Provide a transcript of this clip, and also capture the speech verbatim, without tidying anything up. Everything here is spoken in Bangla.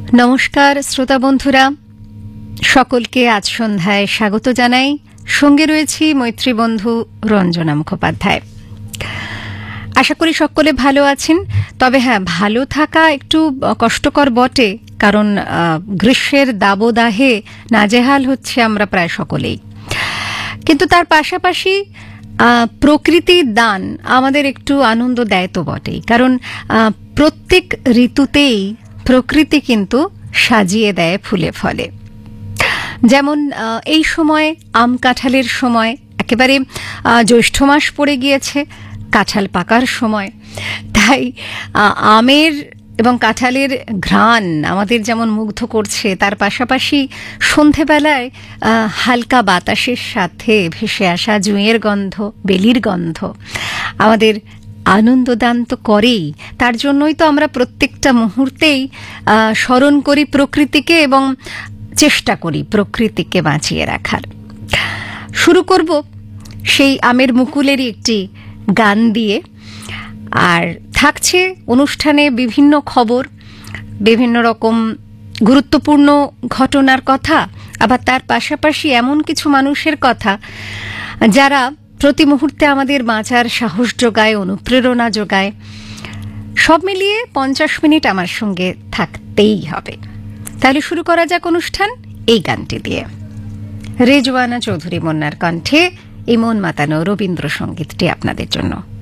নমস্কার শ্রোতা বন্ধুরা, সকলকে আজ সন্ধ্যায় স্বাগত জানাই। সঙ্গে রয়েছি মৈত্রী বন্ধু রঞ্জনা মুখোপাধ্যায়। আশা করি সকলে ভালো আছেন। তবে হ্যাঁ, ভালো থাকা একটু কষ্টকর বটে, কারণ গ্রীষ্মের দাবদাহে নাজেহাল হচ্ছে আমরা প্রায় সকলেই। কিন্তু তার পাশাপাশি প্রকৃতির দান আমাদের একটু আনন্দ দেয় তো বটেই, কারণ প্রত্যেক ঋতুতেই প্রকৃতি কিন্তু সাজিয়ে দেয় ফুলে ফলে। যেমন এই সময় আম কাঁঠালের সময়, একেবারে জ্যৈষ্ঠ মাস পড়ে গিয়েছে, কাঁঠাল পাকার সময়। তাই আমের এবং কাঁঠালের ঘ্রাণ আমাদের যেমন মুগ্ধ করছে, তার পাশাপাশি সন্ধেবেলায় হালকা বাতাসের সাথে ভেসে আসা জুঁয়ের গন্ধ, বেলির গন্ধ আমাদের আনন্দদান তো করেই। তার জন্যই তো আমরা প্রত্যেকটা মুহূর্তেই স্মরণ করি প্রকৃতিকে এবং চেষ্টা করি প্রকৃতিকে বাঁচিয়ে রাখার। শুরু করব সেই আমের মুকুলেরই একটি গান দিয়ে। আর থাকছে অনুষ্ঠানে বিভিন্ন খবর, বিভিন্ন রকম গুরুত্বপূর্ণ ঘটনার কথা, আবার তার পাশাপাশি এমন কিছু মানুষের কথা যারা প্রতি মুহূর্তে আমাদের বাঁচার সাহস যোগায়, অনুপ্রেরণা যোগায়। সব মিলিয়ে পঞ্চাশ মিনিট আমার সঙ্গে থাকতেই হবে। তাহলে শুরু করা যাক অনুষ্ঠান এই গানটি দিয়ে। রেজওয়ানা চৌধুরী মুন্নার কণ্ঠে এই মন মাতানো রবীন্দ্রসঙ্গীতটি আপনাদের জন্য।